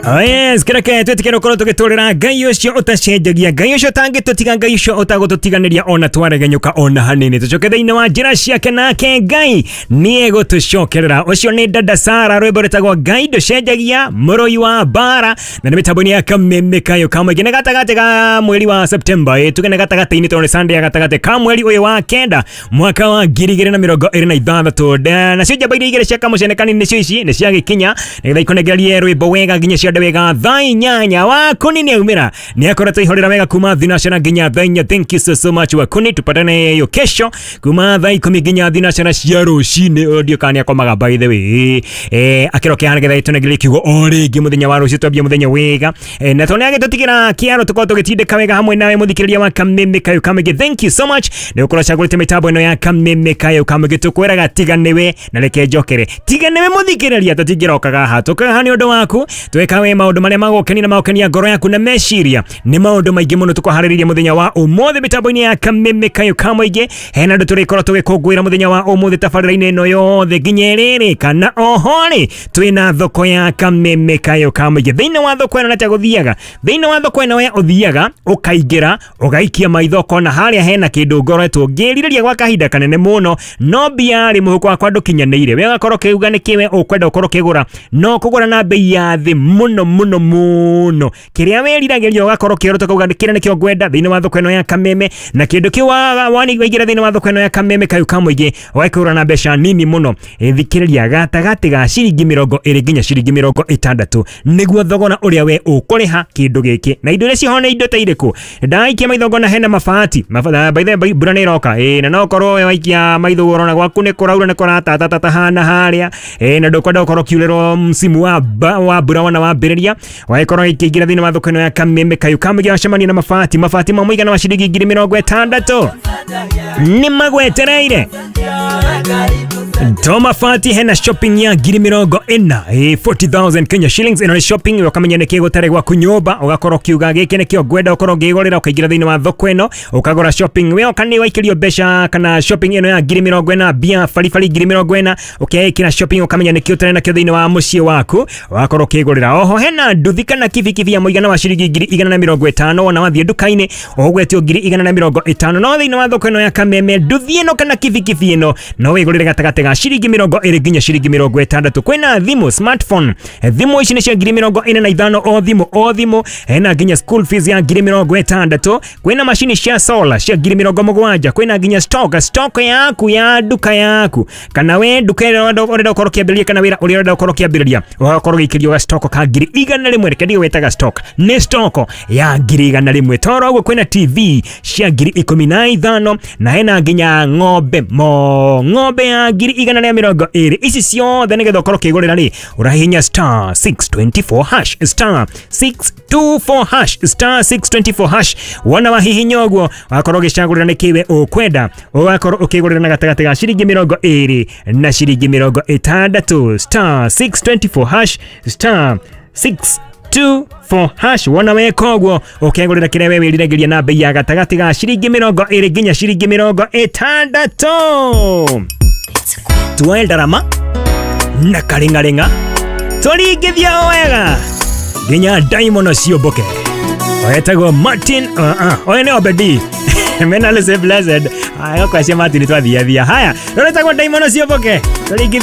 Oh yes, kireke twetikero koro tugiturira ngai ucio utacenjagia ngai ucio tangitutiga ngai ucio utagututiganiria ona twaregenyuka ona hanini tucoke thiini wa njira ciake nake ngai nie gutucokerera ucio ni dada Sara rwimbo rwitagwo ngai nducenjagia muroi wa bara na ni mitambo-ini ya kameme kayo kamwe gatagati ka mweri wa September tugene gatagati-ini tondu Sunday gatagati ka mweri uyu wa kenda mwaka wa 2026 na cio njamba iria igiri cia kamucenekani nicio ici ni cia gikinya nigetha ikonegerie rwimbo wega nginya cia wega thai nyanya wa kuni ni umira ni akoretwo ihorera wega kuma thinashara nginya thainya. Thank you so much wa kuni, tupatane yo kesho kuma thai 10 nginya thinashara cia rucini audio kani akomaga by the way akiroke hana getha itonegerie kiugo oringi muthenya wa rucio twambia muthenya wega na tone agitutigira kiaro tuko tugitindika wega hamwe nawe muthikiriria wa kameme kayo kamege. Thank you so much ni ukora chagulite mitambo ino ya kameme kayo kamege tukweraga tiganewe na reke njokere tiganewe muthikiriria tutingirokaga ha tukaga ni undu waku twekawe maundu maria magokeni na magokenia ngoro yaku na meciria ni maundu maingi muno tukohaririria muthenya wa umothe mitambo-ini ya kameme kayo kamwe hena andu turikora tugikungwira muthenya wa umothe tabarira-ini ino yothe nginya riri kana ohori twina thoko ya kameme kayo kamwe thiini wa thoko ino natia guthiaga thiini wa thoko ino ya uthiaga ukaingira ugaikia maithoko na haria hena kindu ngoretwo ngiririria gwa kahinda kanene muno no biari muhuko wakwa ndukinyanire wega korwo kiuga ni kiwe ukwenda ukorwo kigura no kugura na bei ya thi muno kiria weriragiria ugakorwo kiroto kuga kire nikio ngwenda thiini wa thoko ino ya kameme na kindu kiwa wani wigira thiini wa thoko ino ya kameme kayo kamwe waikura na mbeca nini muno thikiriria gatagati ga ciringi 20 nginya ciringi 60 niguo thogora uria we ukuriha kindu giki na indo iria cihone indo ta iriku ndaikia maithogona hena mabati by the way bura ni iroka na no korwo we waikia maithogora na gwaku ni kuraura ni kuratata hana haria na ndukwenda ukorwo kiurero msimu wa bura wana wa mbiriria waikorwo ikiingira thiini wa thoko ino ya kameme kayo kamwe wacemania na mabati mamuigana wa ciringi 60 ni magwetereire Toma Fati hena shopping ya 40,000 Kenya shillings ino ni shopping ukamenya ni kigo tare gwa kunyumba ugakorwo kiuga giki ni kio gwenda ukorwo ngigorera ukaingira thiini wa thoko ino ukagora shopping we okani waikirio besha kana shopping ino ya 40,000 bia fari 40,000 ukiikira shopping ukamenya ni kio tare na kio thiini wa mucie waku ugakorwo kigorera oho hena nduthi kana kibikibi ya muigana wa ciringi 150 na wathie duka-ini ugwetio 150 no thiini wa thoko ino ya kameme nduthi ino kana kibikibi ino no wigorere gatagati ga ciringi 20 nginya ciringi 60 kwina thimu smartphone thimu ici ni cia 45 o thimu hena nginya school fees ya 60 kwina machine cia solar cia 70 kwina nginya stock yaku ya duka yaku kana we duka urenda ukorwo kiambiriria kana wira urenda ukorwo kiambiriria ugakorwo gikirio ga stock ka 100 reke ndio wetaga stock ni stock ya 100 toro uguo kwina TV cia 15 na hena nginya ng'ombe ya 120 ici ciothe nigetha ukorwo kigurira ri urahinya *624# wana wahihinya uguo wakorwo gicagurira ni kiwe ukwenda ugakorwo ukigurira na gatagati ga ciringi 20 na ciringi 60 *624# wana weka uguo ukegurira kiria we wiriragiria na bei ya gatagati ga ciringi 20 nginya ciringi 60 tuendarama na karingaringa turigithia wega nginya Diamond Ciomboke oyetagwo Martin oye ni Obedi mena lese blessed ayo kwa cia Martin twathia haya roretagwo Diamond Ciomboke turigithia